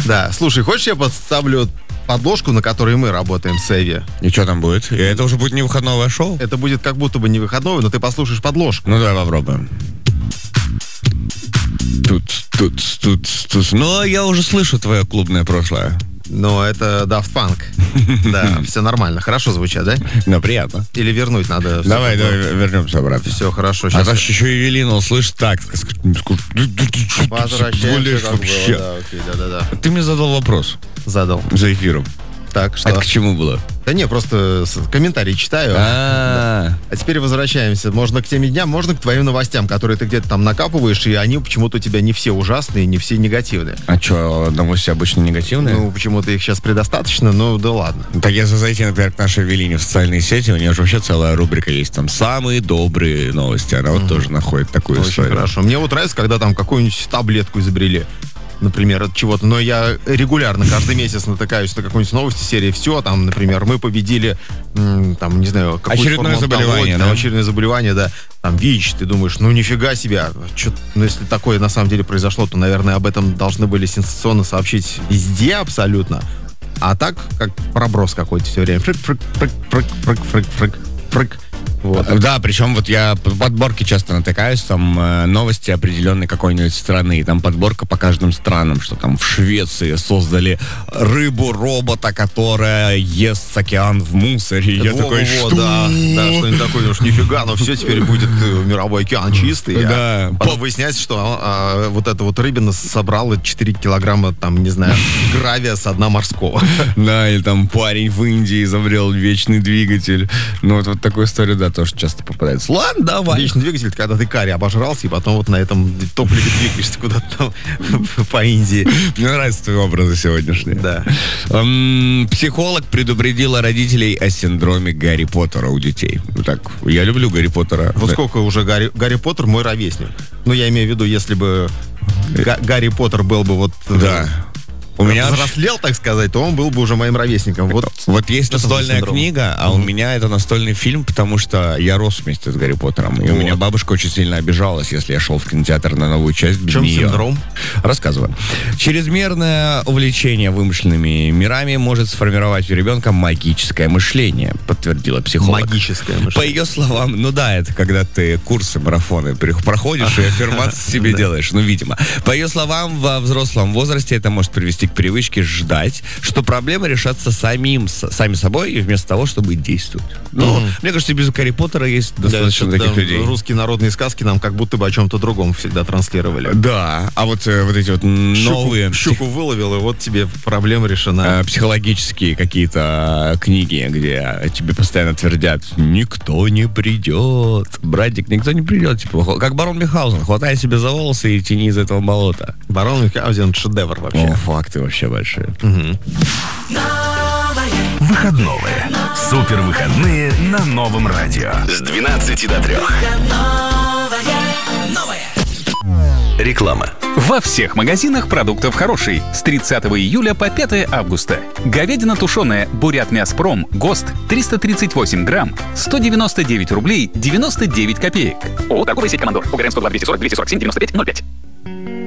Да, слушай, хочешь, я подставлю подложку, на которой мы работаем с Эви? И что там будет? И это уже будет не выходное шоу? Это будет как будто бы не выходной, но ты послушаешь подложку. Ну, давай попробуем. Тут. Но я уже слышу твое клубное прошлое. Но это Daft Punk. Да, все нормально. Хорошо звучат, да? Но приятно. Или вернуть надо? Давай вернемся обратно. Все хорошо. А Сейчас то еще Евелина услышит так. возвращаемся, как было. Да, окей, да. Ты мне задал вопрос Задал. за эфиром. Так, что? Это к чему было? Да не, просто комментарии читаю. Да. А теперь возвращаемся. Можно к теме дня, можно к твоим новостям, которые ты где-то там накапываешь, и они почему-то у тебя не все ужасные, не все негативные. А что, новости обычно негативные? Ну, почему-то их сейчас предостаточно, ну да ладно. Так если зайти, например, к нашей Евелине в социальные сети, у нее же вообще целая рубрика есть, там «Самые добрые новости». Она вот тоже находит такую Очень историю. хорошо. Мне вот нравится, когда там какую-нибудь таблетку изобрели, например, от чего-то. Но я регулярно, каждый месяц натыкаюсь на какую-нибудь новость серии. Все, там, например, мы победили, там, не знаю, очередное заболевание, да? Очередное заболевание, да. Там, ВИЧ, ты думаешь, ну, нифига себе. Ну, если такое на самом деле произошло, то, наверное, об этом должны были сенсационно сообщить везде абсолютно. А так, как проброс какой-то все время. Фрык. Вот. Да, причем вот я по подборке часто натыкаюсь, там новости определенной какой-нибудь страны, и там подборка по каждым странам, что там в Швеции создали рыбу-робота, которая ест океан в мусоре. Я такой, что? Да, что-нибудь такое, уж нифига, но все теперь будет мировой океан чистый. Да. Потом выясняется, что вот эта вот рыбина собрала 4 килограмма, там, не знаю, гравия со дна морского. Да, или там парень в Индии изобрел вечный двигатель. Ну, вот такую историю, да, тоже часто попадается. Ладно, давай. Вечный двигатель, когда ты карри обожрался, и потом вот на этом топливе двигаешься куда-то там по Индии. Мне нравятся твои образы сегодняшние. Да. Психолог предупредила родителей о синдроме Гарри Поттера у детей. Ну так, я люблю Гарри Поттера. Вот сколько уже Гарри Поттер мой ровесник. Ну, я имею в виду, если бы Гарри Поттер был бы вот... Да. У меня взрослел, так сказать, то он был бы уже моим ровесником. Вот есть настольная книга, а у меня это настольный фильм, потому что я рос вместе с Гарри Поттером. И у меня бабушка очень сильно обижалась, если я шел в кинотеатр на новую часть без нее. В чем синдром? Рассказываю. Чрезмерное увлечение вымышленными мирами может сформировать у ребенка магическое мышление, подтвердила психолог. Магическое мышление. По ее словам, ну да, это когда ты курсы, марафоны проходишь и аффирмации себе делаешь, ну видимо. По ее словам, во взрослом возрасте это может привести к привычке ждать, что проблемы решатся сами собой, и вместо того, чтобы действовать. Ну, мне кажется, без Гарри Поттера есть достаточно таких людей. Русские народные сказки нам как будто бы о чем-то другом всегда транслировали. Да, а вот эти вот новые... Щуку выловил, и вот тебе проблема решена. Психологические какие-то книги, где тебе постоянно твердят: никто не придет, братик, никто не придет. Типа, как барон Мюнхгаузен, хватай себе за волосы и тяни из этого болота. Барон Мюнхгаузен — шедевр вообще. О, факты вообще большие. Выходновые. Супер выходные на Новом радио. С 12 до 3. Реклама. Во всех магазинах продуктов хороший. С 30 июля по 5 августа. Говядина тушеная Бурятмяспром ГОСТ 338 грамм 199 рублей 99 копеек. ООО «Торговая сеть Командор». УГРН 102 240 247 95 05.